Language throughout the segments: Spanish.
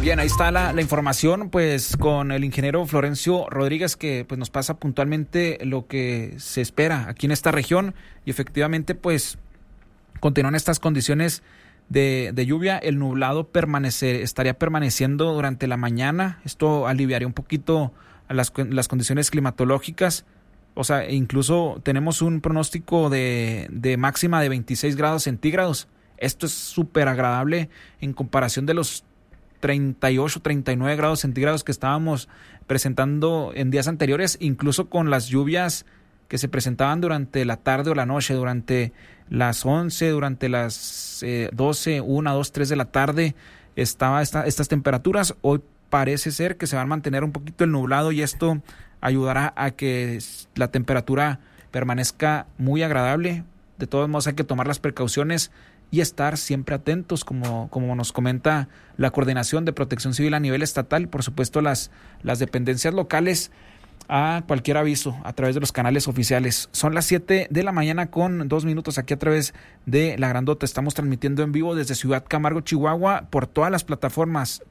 Bien, ahí está la información, pues con el ingeniero Florencio Rodríguez, que pues nos pasa puntualmente lo que se espera aquí en esta región, y efectivamente pues continúan estas condiciones de lluvia. El nublado estaría permaneciendo durante la mañana. Esto aliviaría un poquito a las condiciones climatológicas. O sea, incluso tenemos un pronóstico de máxima de 26 grados centígrados. Esto es súper agradable en comparación de los 38, 39 grados centígrados que estábamos presentando en días anteriores, incluso con las lluvias que se presentaban durante la tarde o la noche, durante las 11, durante las 12, 1, 2, 3 de la tarde, estaba estas temperaturas. Hoy parece ser que se va a mantener un poquito el nublado y esto ayudará a que la temperatura permanezca muy agradable. De todos modos hay que tomar las precauciones y estar siempre atentos, como nos comenta la Coordinación de Protección Civil a nivel estatal, y por supuesto las dependencias locales, a cualquier aviso a través de los canales oficiales. Son las 7 de la mañana con 2 minutos aquí a través de La Grandota. Estamos transmitiendo en vivo desde Ciudad Camargo, Chihuahua, por todas las plataformas,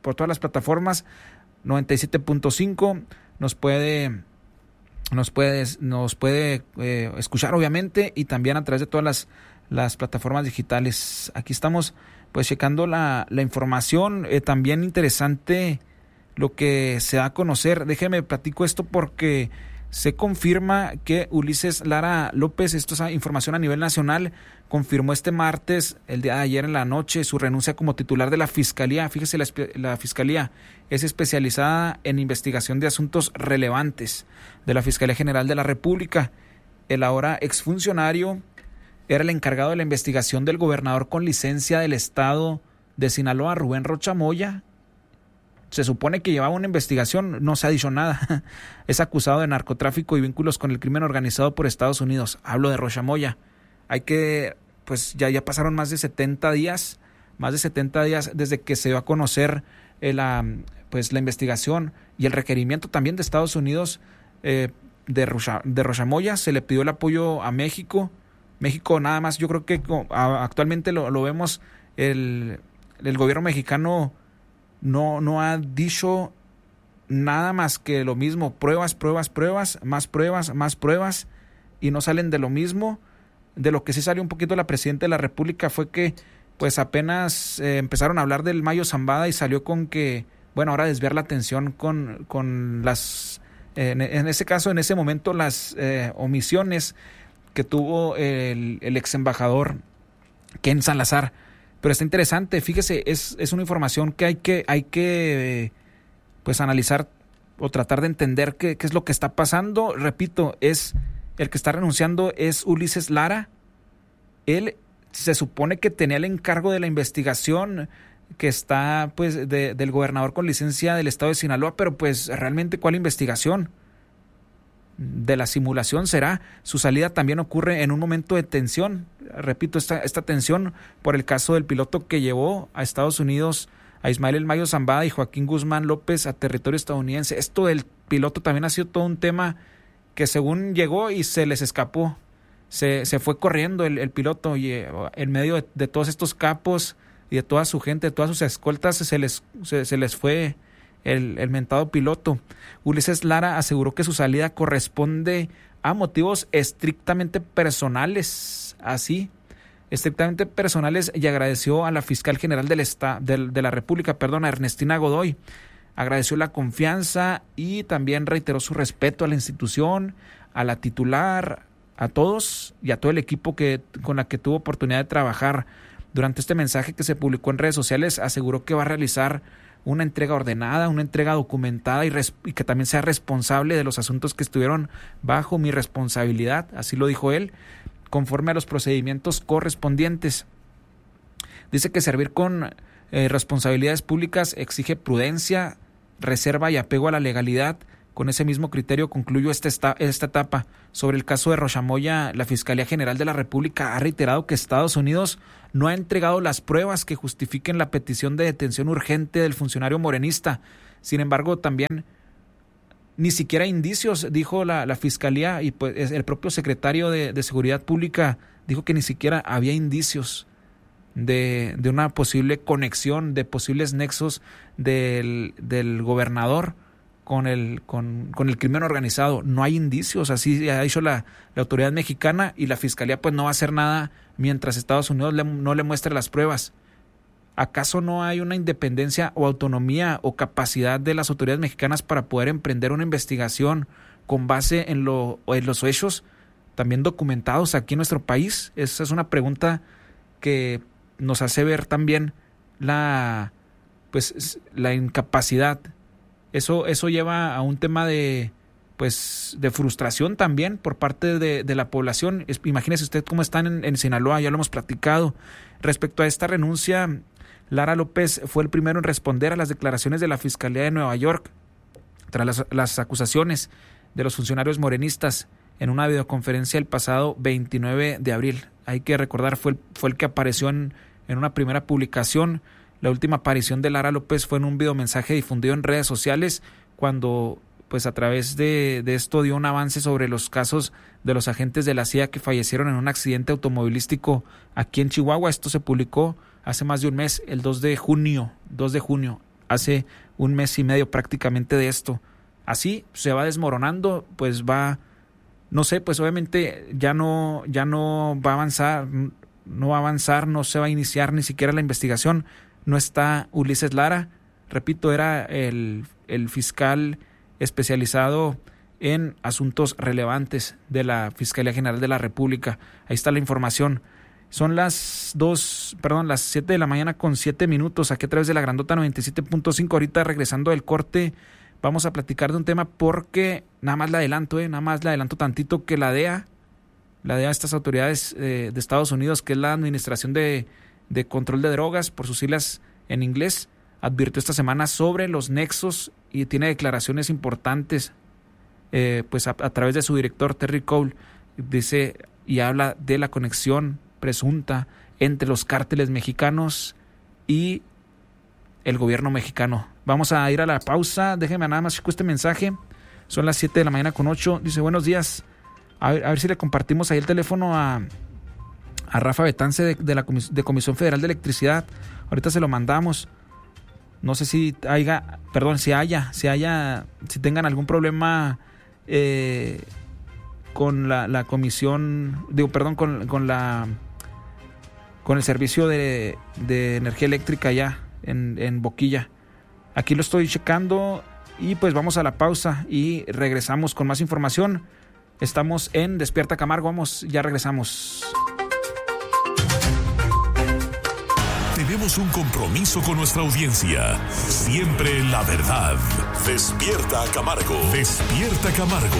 97.5. Nos puede escuchar obviamente, y también a través de todas las plataformas digitales. Aquí estamos pues checando la información. También interesante lo que se da a conocer. Déjeme platico esto porque se confirma que Ulises Lara López, esto es información a nivel nacional, confirmó este martes, el día de ayer en la noche, su renuncia como titular de la Fiscalía. Fíjese, la Fiscalía es especializada en investigación de asuntos relevantes de la Fiscalía General de la República. El ahora exfuncionario era el encargado de la investigación del gobernador con licencia del estado de Sinaloa, Rubén Rocha Moya. Se supone que llevaba una investigación, no se ha dicho nada. Es acusado de narcotráfico y vínculos con el crimen organizado por Estados Unidos. Hablo de Rocha Moya. Pues ya pasaron más de 70 días desde que se dio a conocer la investigación y el requerimiento también de Estados Unidos de Rocha Moya. Se le pidió el apoyo a México. México nada más, yo creo que actualmente lo vemos, el gobierno mexicano no ha dicho nada más que lo mismo: pruebas, más pruebas, y no salen de lo mismo. De lo que sí salió un poquito la presidenta de la República fue que pues apenas empezaron a hablar del Mayo Zambada, y salió con que, bueno, ahora desviar la atención con las, en ese caso, en ese momento, las omisiones que tuvo el ex embajador Ken Salazar. Pero está interesante, fíjese, es una información que hay que pues analizar o tratar de entender qué es lo que está pasando. Repito, es el que está renunciando es Ulises Lara. Él se supone que tenía el encargo de la investigación que está pues del gobernador con licencia del estado de Sinaloa, pero pues realmente ¿cuál investigación? De la simulación será. Su salida también ocurre en un momento de tensión. Repito, esta tensión por el caso del piloto que llevó a Estados Unidos a Ismael El Mayo Zambada y Joaquín Guzmán López a territorio estadounidense. Esto del piloto también ha sido todo un tema, que según llegó y se les escapó. Se fue corriendo el piloto, y en medio de todos estos capos y de toda su gente, de todas sus escoltas, se les fue el mentado piloto. Ulises Lara aseguró que su salida corresponde a motivos estrictamente personales, y agradeció a la fiscal general de la República, a Ernestina Godoy. Agradeció la confianza y también reiteró su respeto a la institución, a la titular, a todos y a todo el equipo con la que tuvo oportunidad de trabajar. Durante este mensaje que se publicó en redes sociales, aseguró que va a realizar una entrega ordenada, una entrega documentada y que también sea responsable de los asuntos que estuvieron bajo mi responsabilidad, así lo dijo él, conforme a los procedimientos correspondientes. Dice que servir con responsabilidades públicas exige prudencia, reserva y apego a la legalidad. Con ese mismo criterio concluyó esta etapa. Sobre el caso de Rocha Moya, la Fiscalía General de la República ha reiterado que Estados Unidos no ha entregado las pruebas que justifiquen la petición de detención urgente del funcionario morenista. Sin embargo, también ni siquiera indicios, dijo la Fiscalía, y pues el propio secretario de Seguridad Pública dijo que ni siquiera había indicios de una posible conexión, de posibles nexos del gobernador con el crimen organizado. No hay indicios, así ha dicho la autoridad mexicana, y la fiscalía pues no va a hacer nada mientras Estados Unidos no le muestre las pruebas. ¿Acaso no hay una independencia o autonomía o capacidad de las autoridades mexicanas para poder emprender una investigación con base en los hechos también documentados aquí en nuestro país? Esa es una pregunta que nos hace ver también la incapacidad. Eso lleva a un tema de frustración también por parte de la población. Imagínese usted cómo están en Sinaloa, ya lo hemos platicado. Respecto a esta renuncia, Lara López fue el primero en responder a las declaraciones de la Fiscalía de Nueva York tras las acusaciones de los funcionarios morenistas en una videoconferencia el pasado 29 de abril. Hay que recordar, fue el que apareció en una primera publicación. La última aparición de Lara López fue en un videomensaje difundido en redes sociales, cuando pues a través de esto dio un avance sobre los casos de los agentes de la CIA que fallecieron en un accidente automovilístico aquí en Chihuahua. Esto se publicó hace más de un mes, el 2 de junio, hace un mes y medio prácticamente de esto. Así se va desmoronando, pues obviamente ya no va a avanzar, no se va a iniciar ni siquiera la investigación. No está Ulises Lara, repito, era el fiscal especializado en asuntos relevantes de la Fiscalía General de la República. Ahí está la información. Son las 7 de la mañana con 7 minutos, aquí a través de la Grandota 97.5. Ahorita regresando del corte, vamos a platicar de un tema porque nada más le adelanto tantito que la DEA, estas autoridades de Estados Unidos, que es la Administración de Control de Drogas, por sus siglas en inglés, advirtió esta semana sobre los nexos y tiene declaraciones importantes, a través de su director Terry Cole, dice y habla de la conexión presunta entre los cárteles mexicanos y el gobierno mexicano. Vamos a ir a la pausa, déjeme nada más checo este mensaje. Son las 7 de la mañana con 8, dice buenos días, a ver si le compartimos ahí el teléfono a Rafa Betance de Comisión Federal de Electricidad. Ahorita se lo mandamos. No sé si tengan algún problema con la comisión, con el servicio de energía eléctrica allá en Boquilla. Aquí lo estoy checando y pues vamos a la pausa y regresamos con más información. Estamos en Despierta Camargo, ya regresamos. Tenemos un compromiso con nuestra audiencia. Siempre la verdad. Despierta Camargo. Despierta Camargo.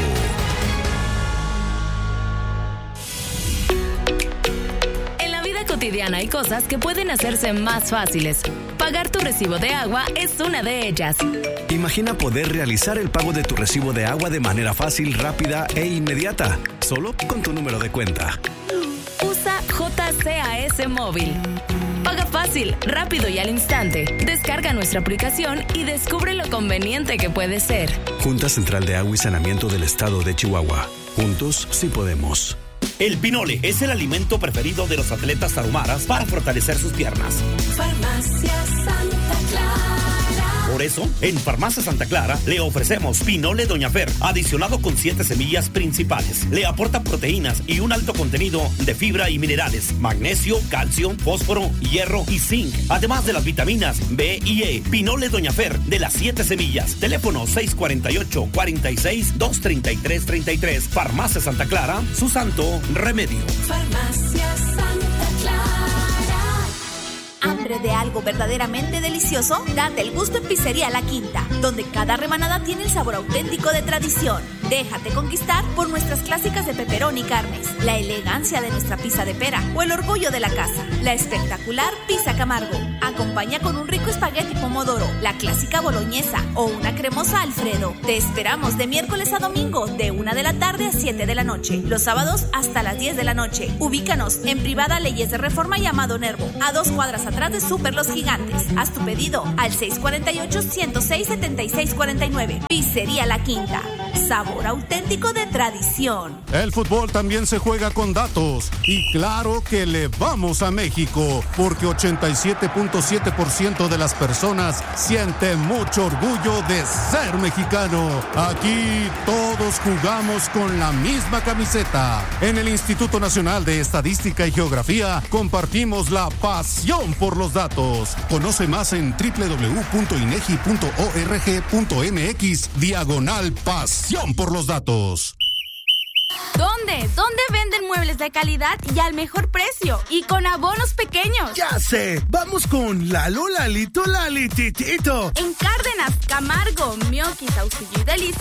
En la vida cotidiana hay cosas que pueden hacerse más fáciles. Pagar tu recibo de agua es una de ellas. Imagina poder realizar el pago de tu recibo de agua de manera fácil, rápida e inmediata, solo con tu número de cuenta. Usa JCAS Móvil. Paga fácil, rápido y al instante. Descarga nuestra aplicación y descubre lo conveniente que puede ser. Junta Central de Agua y Saneamiento del Estado de Chihuahua. Juntos sí podemos. El pinole es el alimento preferido de los atletas tarumaras para fortalecer sus piernas. Farmacia Santa Clara. Por eso, en Farmacia Santa Clara le ofrecemos Pinole Doña Fer, adicionado con 7 semillas principales. Le aporta proteínas y un alto contenido de fibra y minerales, magnesio, calcio, fósforo, hierro y zinc, además de las vitaminas B y E. Pinole Doña Fer, de las 7 semillas. Teléfono 648-46-233-33. Farmacia Santa Clara, su santo remedio. Farmacia Santa Clara. ¿Hambre de algo verdaderamente delicioso? Date el gusto en Pizzería La Quinta, donde cada rebanada tiene el sabor auténtico de tradición. Déjate conquistar por nuestras clásicas de pepperoni y carnes, la elegancia de nuestra pizza de pera o el orgullo de la casa, la espectacular pizza Camargo. Acompaña con un rico espagueti pomodoro, la clásica boloñesa o una cremosa Alfredo. Te esperamos de miércoles a domingo, de 1 de la tarde a 7 de la noche. Los sábados hasta las 10 de la noche. Ubícanos en Privada Leyes de Reforma y Amado Nervo, a 2 cuadras atrás de Super Los Gigantes. Haz tu pedido al 648-106-7649. Pizzería La Quinta. Sabor sabor auténtico de tradición. El fútbol también se juega con datos. Y claro que le vamos a México, porque 87.7% de las personas sienten mucho orgullo de ser mexicano. Aquí todos jugamos con la misma camiseta. En el Instituto Nacional de Estadística y Geografía compartimos la pasión por los datos. Conoce más en www.inegi.org.mx/pasión por los datos. ¿Dónde? ¿Dónde venden muebles de calidad y al mejor precio? Y con abonos pequeños. ¡Ya sé! ¡Vamos con Lalo, Lalito, Lalititito! En Cárdenas, Camargo, Mioquis, Saucillo y Delicia